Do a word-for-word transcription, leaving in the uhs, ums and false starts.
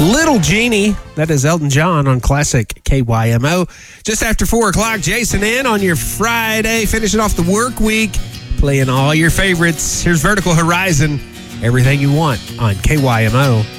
Little Genie, that is Elton John on Classic K Y M O. Just after four o'clock, Jason in on your Friday, finishing off the work week, playing all your favorites. Here's Vertical Horizon, everything you want on K Y M O.